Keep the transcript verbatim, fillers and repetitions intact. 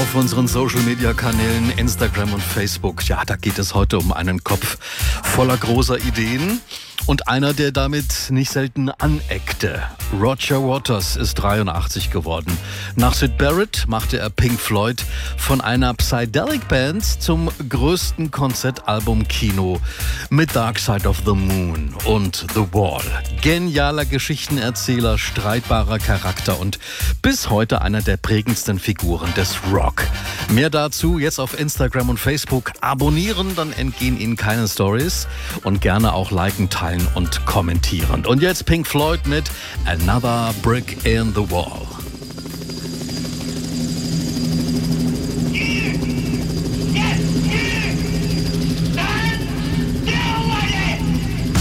auf unseren Social-Media-Kanälen Instagram und Facebook. Ja, da geht es heute um einen Kopf voller großer Ideen und einer, der damit nicht selten aneckte. Roger Waters ist dreiundachtzig geworden. Nach Syd Barrett machte er Pink Floyd von einer Psychedelic-Band zum größten Konzertalbum-Kino mit Dark Side of the Moon und The Wall. Genialer Geschichtenerzähler, streitbarer Charakter und bis heute einer der prägendsten Figuren des Rock. Mehr dazu jetzt auf Instagram und Facebook. Abonnieren, dann entgehen Ihnen keine Stories und gerne auch liken, teilen und kommentieren. Und jetzt Pink Floyd mit Another Brick in the Wall.